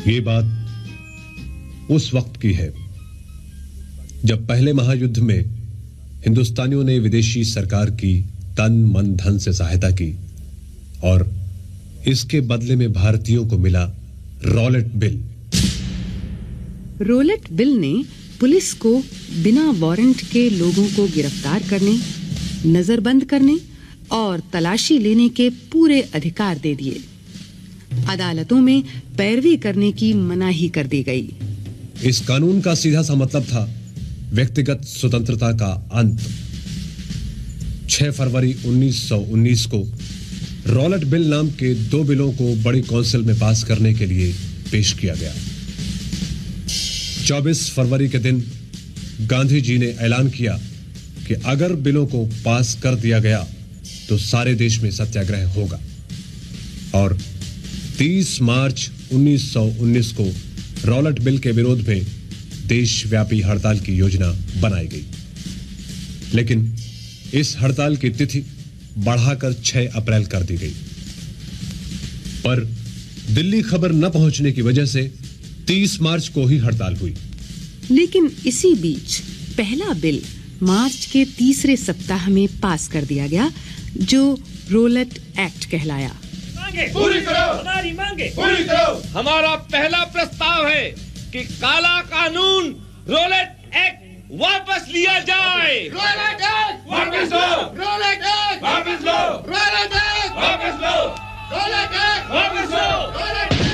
ये बात उस वक्त की है जब पहले महायुद्ध में हिंदुस्तानियों ने विदेशी सरकार की तन मन धन से सहायता की और इसके बदले में भारतीयों को मिला रॉलेट बिल। रॉलेट बिल ने पुलिस को बिना वारंट के लोगों को गिरफ्तार करने, नजरबंद करने और तलाशी लेने के पूरे अधिकार दे दिए। अदालतों में पैरवी करने की मनाही कर दी गई। इस कानून का सीधा सा मतलब था व्यक्तिगत स्वतंत्रता का अंत। 6 फरवरी 1919 को रॉलेट बिल नाम के 2 बिलों को बड़ी काउंसिल में पास करने के लिए पेश किया गया। 24 फरवरी के दिन गांधी जी ने ऐलान किया कि अगर बिलों को पास कर दिया गया तो सारे देश में सत्याग्रह होगा और 30 मार्च 1919 को रॉलेट बिल के विरोध में देशव्यापी हड़ताल की योजना बनाई गई। लेकिन इस हड़ताल की तिथि बढ़ाकर 6 अप्रैल कर दी गई। पर दिल्ली खबर न पहुंचने की वजह से 30 मार्च को ही हड़ताल हुई। लेकिन इसी बीच पहला बिल मार्च के तीसरे सप्ताह में पास कर दिया गया, जो रॉलेट एक्ट कहलाया। पूरी करो हमारी मांगे, पूरी करो। हमारा पहला प्रस्ताव है कि काला कानून रॉलेट एक्ट वापस लिया जाए। रॉलेट एक्ट वापस लो, रॉलेट एक्ट वापस लो, रॉलेट एक्ट वापस लो, रॉलेट एक्ट वापस लो, रॉलेट